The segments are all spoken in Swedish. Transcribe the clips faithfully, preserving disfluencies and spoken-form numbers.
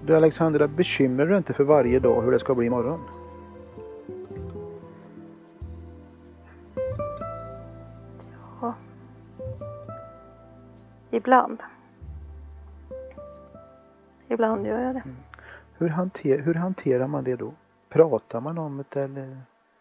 Du Alexandra, bekymrar du inte för varje dag hur det ska bli imorgon? Ja. Ibland. Ibland gör jag det. Mm. Hur, hanter, hur hanterar man det då? Pratar man om det eller?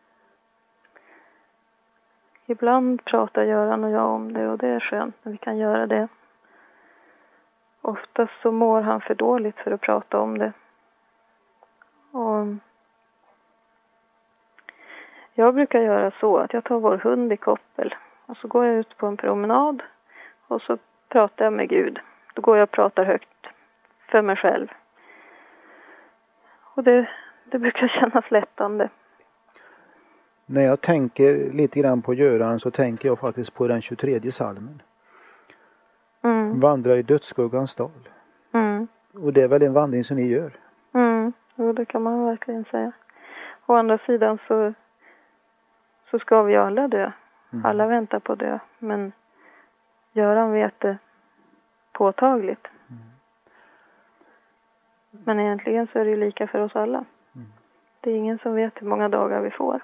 Ibland pratar Göran och jag om det och det är skönt när vi kan göra det. Oftast så mår han för dåligt för att prata om det. Och jag brukar göra så att jag tar vår hund i koppel och så går jag ut på en promenad och så pratar jag med Gud. Då går jag och pratar högt för mig själv. Och det, det brukar kännas lättande. När jag tänker lite grann på Göran så tänker jag faktiskt på den tjugotredje salmen. Mm. Vandra i dödsskuggans dal. Mm. Och det är väl en vandring som ni gör? Mm, jo, det kan man verkligen säga. Å andra sidan så, så ska vi alla dö. Mm. Alla väntar på dö. Men Göran vet det påtagligt. Mm. Men egentligen så är det ju lika för oss alla. Mm. Det är ingen som vet hur många dagar vi får.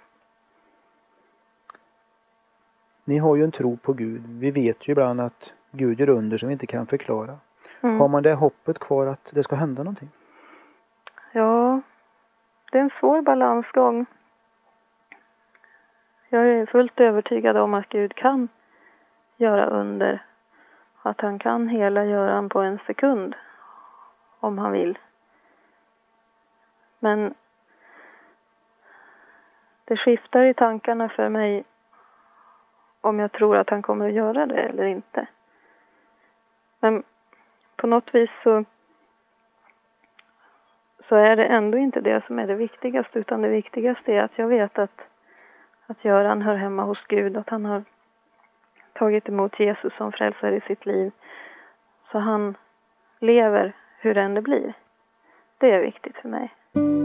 Ni har ju en tro på Gud. Vi vet ju ibland att Gud gör under som vi inte kan förklara. Mm. Har man det hoppet kvar att det ska hända någonting? Ja, det är en svår balansgång. Jag är fullt övertygad om att Gud kan göra under. Att han kan hela Göran på en sekund. Om han vill. Men det skiftar i tankarna för mig om jag tror att han kommer att göra det eller inte. Men på något vis så, så är det ändå inte det som är det viktigaste. Utan det viktigaste är att jag vet att, att Göran hör hemma hos Gud. Att han har tagit emot Jesus som frälsare i sitt liv. Så han lever hur än det blir. Det är viktigt för mig.